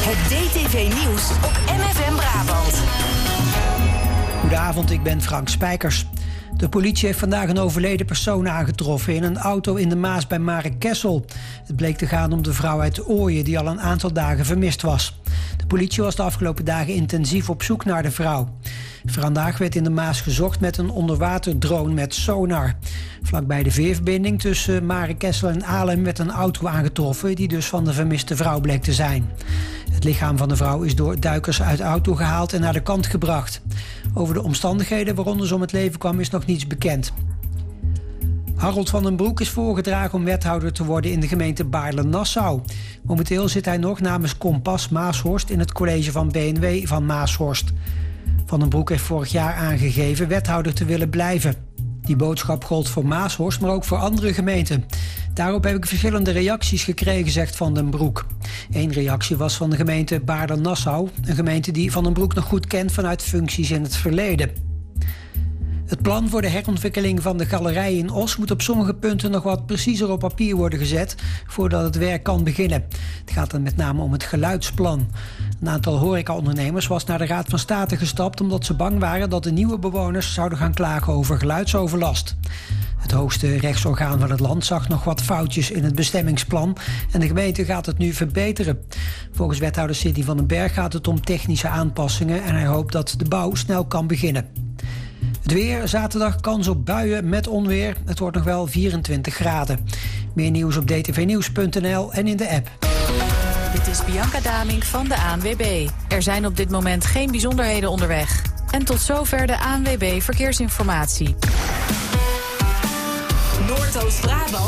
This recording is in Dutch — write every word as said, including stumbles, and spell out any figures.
Het D T V-nieuws op M F M Brabant. Goedenavond, ik ben Frank Spijkers. De politie heeft vandaag een overleden persoon aangetroffen in een auto in de Maas bij Marekessel. Het bleek te gaan om de vrouw uit Ooyen die al een aantal dagen vermist was. De politie was de afgelopen dagen intensief op zoek naar de vrouw. Vandaag werd in de Maas gezocht met een onderwaterdrone met sonar. Vlakbij de veerverbinding tussen Marekessel en Alem werd een auto aangetroffen die dus van de vermiste vrouw bleek te zijn. Het lichaam van de vrouw is door duikers uit de auto gehaald en naar de kant gebracht. Over de omstandigheden waaronder ze om het leven kwam is nog niets bekend. Harold van den Broek is voorgedragen om wethouder te worden in de gemeente Baarle-Nassau. Momenteel zit hij nog namens Kompas Maashorst in het college van B N W van Maashorst. Van den Broek heeft vorig jaar aangegeven wethouder te willen blijven. Die boodschap gold voor Maashorst, maar ook voor andere gemeenten. Daarop heb ik verschillende reacties gekregen, zegt Van den Broek. Eén reactie was van de gemeente Baarle-Nassau, een gemeente die Van den Broek nog goed kent vanuit functies in het verleden. Het plan voor de herontwikkeling van de galerij in Os moet op sommige punten nog wat preciezer op papier worden gezet voordat het werk kan beginnen. Het gaat dan met name om het geluidsplan. Een aantal horecaondernemers was naar de Raad van State gestapt omdat ze bang waren dat de nieuwe bewoners zouden gaan klagen over geluidsoverlast. Het hoogste rechtsorgaan van het land zag nog wat foutjes in het bestemmingsplan en de gemeente gaat het nu verbeteren. Volgens wethouder Sidney van den Berg gaat het om technische aanpassingen en hij hoopt dat de bouw snel kan beginnen. Het weer, zaterdag kans op buien met onweer. Het wordt nog wel vierentwintig graden. Meer nieuws op d t v nieuws punt n l en in de app. Dit is Bianca Damink van de A N W B. Er zijn op dit moment geen bijzonderheden onderweg. En tot zover de A N W B Verkeersinformatie. Noordoost-Brabant